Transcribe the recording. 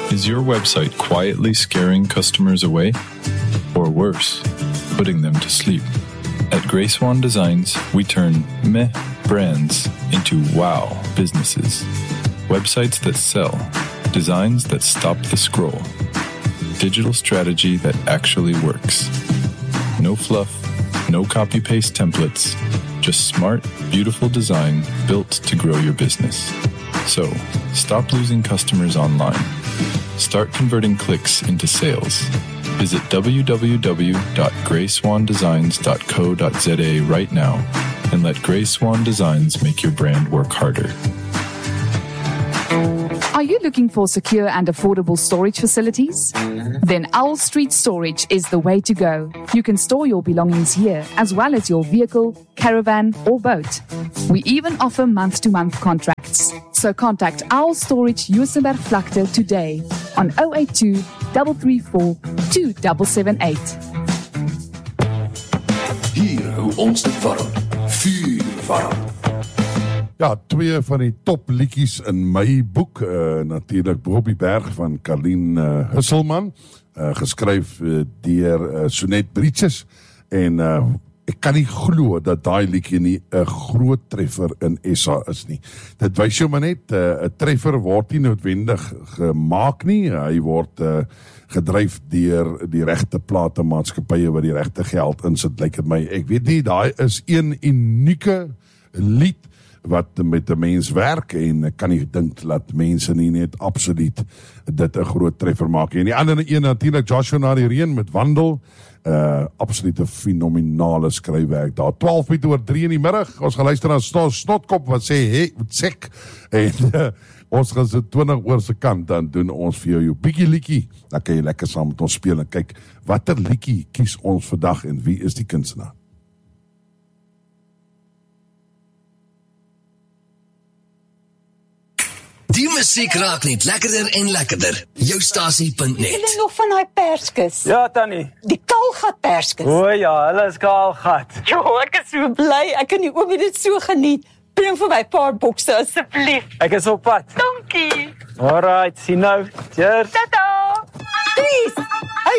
Is your website quietly scaring customers away? Or worse, putting them to sleep? At Grey Swan Designs, we turn meh brands into wow businesses. Websites that sell, designs that stop the scroll, digital strategy that actually works. No fluff, no copy-paste templates, just smart, beautiful design built to grow your business. So, stop losing customers online. Start converting clicks into sales. Visit www.greyswandesigns.co.za right now and let Grey Swan Designs make your brand work harder. Are you looking for secure and affordable storage facilities? Then Owl Street Storage is the way to go. You can store your belongings here, as well as your vehicle, caravan, or boat. We even offer month-to-month contracts. So contact Owl Storage Juisenberg Vlakte today on 082 334 2778. Hier hou ons dit warm. Vuur warm. Ja, 2 van die top liedjies in my boek, natuurlijk Bobby Berg van Carlien Husselman, geskryf deur Sonet Bridges, en ek kan nie glo dat daai liedjie nie 'n groot treffer in SA is nie. Dit wys jou maar net, 'n treffer word nie noodwendig gemaak nie, hy word gedryf deur die regte platemaatskappye wat die regte geld insit, lyk dit my. Ek weet nie, daai is een unieke lied wat met 'n mens werk, en ek kan nie dink dat mense nie net absoluut dit 'n groot treffer maak. En die ander een natuurlik Joshua na die reën met Wandel, absolute fenominale skryfwerk daar. 3:12 in die middag, ons gaan luister na Snotkop wat sê, hey, sek, en ons gaan so 20 oor se kant, dan doen ons vir jou bietjie liedjie, dan kan jy lekker saam met ons speel en kyk, watter liedjie kies ons vandag en wie is die kunstenaar? Die musiek raak net lekkerder en lekkerder. Joustasie.net. Julle nog van daai perskes? Ja, Tannie. Die kaalgat perskes. O ja, hulle is kaalgat. Jo, ek is so bly. Ek kan nie oom dit so geniet. Bring vir my 'n paar bokse asseblief. Ek is op pad. Dankie. Alright, sien nou. Cheers. Tata. Please.